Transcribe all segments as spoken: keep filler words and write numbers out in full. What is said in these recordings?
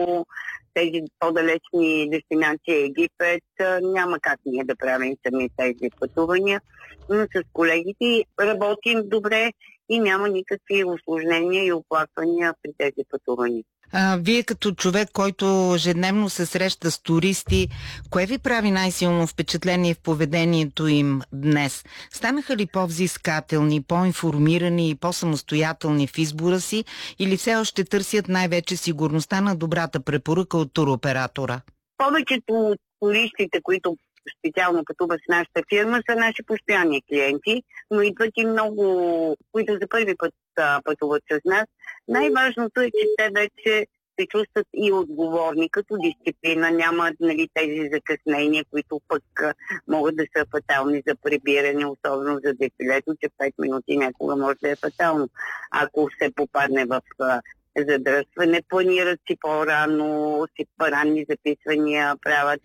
Марокко, тези по-далечни дестинации Египет. Няма как ние да правим сами тези пътувания, но с колегите работим добре и няма никакви усложнения и оплаквания при тези пътувания. А, вие като човек, който ежедневно се среща с туристи, кое ви прави най-силно впечатление в поведението им днес? Станаха ли по-взискателни, по-информирани и по-самостоятелни в избора си или все още търсят най-вече сигурността на добрата препоръка от туроператора? Повечето от туристите, които специално пътуват с нашата фирма, са наши постоянни клиенти, но идват и много, които за първи път а, пътуват с нас. Най-важното е, че те вече се чувстват и отговорни, като дисциплина, няма, нали, тези закъснения, които пък а, могат да са фатални за прибиране, особено за дефилето, че пет минути някога може да е фатално. Ако се попадне в а, задръстване, планират си по-рано, си ранни записвания правят,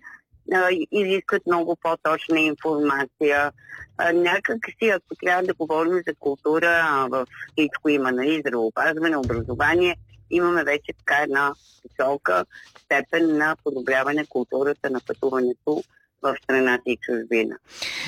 изискат много по-точна информация. Някак си, ако трябва да говорим за култура, в всичко има, нали, здравеопазване, образование, имаме вече така една висока степен на подобряване културата на пътуването в страната и чужбина.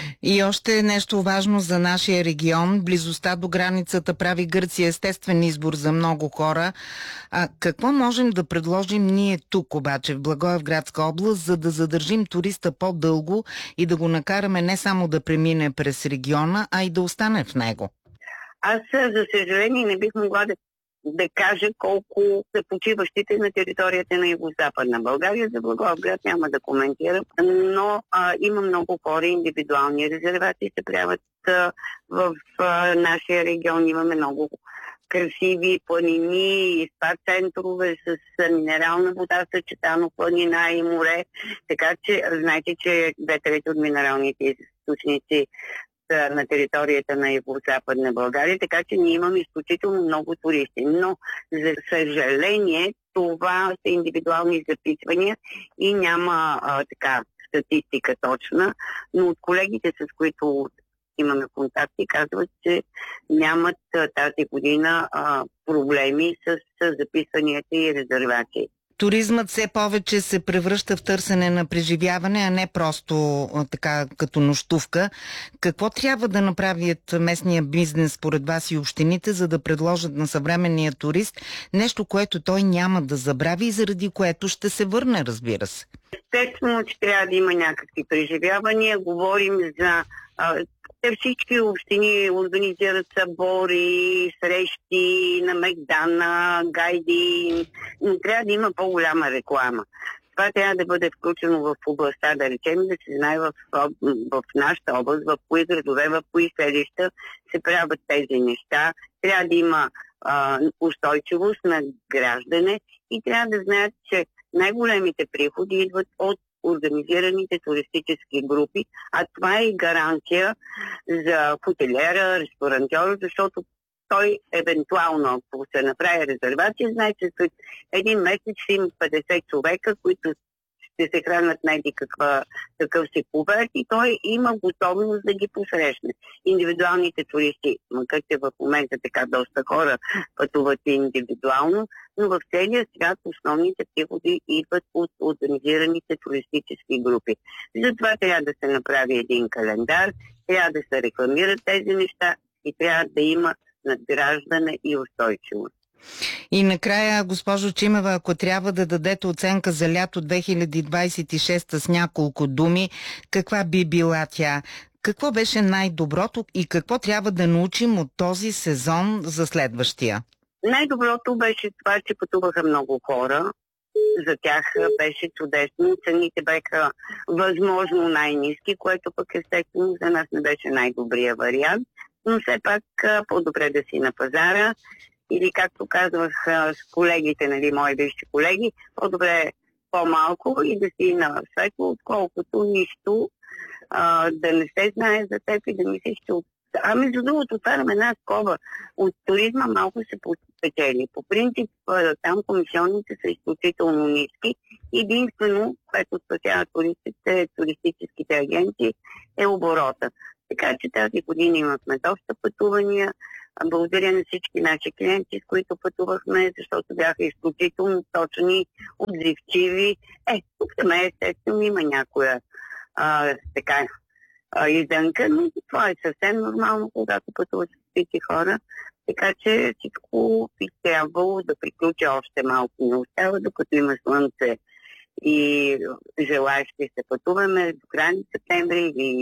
И още нещо важно за нашия регион. Близостта до границата прави Гърция естествен избор за много хора. А какво можем да предложим ние тук обаче в Благоевградска област, за да задържим туриста по-дълго и да го накараме не само да премине през региона, а и да остане в него? Аз, за съжаление, не бих могла да да кажа колко са почиващите на територията на Югозападна България. За Благоевград няма да коментирам, но а, има много хора, индивидуални резервации се правят а, в а, нашия регион. Имаме много красиви планини и спа центрове с минерална вода, съчетано планина и море. Така че знаете, че две трети от минералните източници на територията на Югозападна България, така че ние имаме изключително много туристи. Но, за съжаление, това са индивидуални записвания и няма а, така статистика точна, но от колегите, с които имаме контакти, казват, че нямат а, тази година а, проблеми с, с записванията и резервации. Туризмът все повече се превръща в търсене на преживяване, а не просто така като нощувка. Какво трябва да направят местния бизнес според вас и общините, за да предложат на съвременния турист нещо, което той няма да забрави и заради което ще се върне, разбира се? Естествено, че трябва да има някакви преживявания. Говорим за... Те всички общини организират събори, срещи на Мегдана, гайди, но трябва да има по-голяма реклама. Това трябва да бъде включено в областта, да речем, да се знае в, в, в нашата област, в кои градове, в кои селища се правят тези неща. Трябва да има а, устойчивост на граждане и трябва да знаят, че най-големите приходи идват от организираните туристически групи, а това е и гаранция за хотелиера, ресторантьора, защото той евентуално, ако се направи резервация, знае, че след един месец ще има петдесет човека, които ще се хранят найди каква, какъв си кувert и той има готовност да ги посрещне. Индивидуалните туристи, макар че в момента така доста хора пътуват индивидуално, но в целия свят основните приходи идват от организираните туристически групи. Затова трябва да се направи един календар, трябва да се рекламират тези неща и трябва да има надграждане и устойчивост. И накрая, госпожо Чимева, ако трябва да дадете оценка за лято две хиляди двадесет и шеста с няколко думи, каква би била тя? Какво беше най-доброто и какво трябва да научим от този сезон за следващия? Най-доброто беше това, че пътуваха много хора. За тях беше чудесно. Цените бяха възможно най-ниски, което пък естествено за нас не беше най-добрия вариант. Но все пак по-добре да си на пазара. Или, както казвах с колегите, нали, мои бивши колеги, по-добре по-малко и да си на светло, отколкото нищо, а, да не се знае за теб и да мислиш, че... А между другото, отварям една скоба. От туризма малко се печели. По принцип, там комисионните са изключително ниски. Единствено, което спасява туристите, туристическите агенции, е оборота. Така че тази година имахме доста пътувания. Благодаря на всички наши клиенти, с които пътувахме, защото бяха изключително точни, отзивчиви. Е, тук там е естествено има някоя а, така а, издънка, но това е съвсем нормално, когато пътуват с всички хора. Така че всичко би трябвало да приключи още малко. Не остава, докато има слънце и желаящи се пътуваме до края на септември или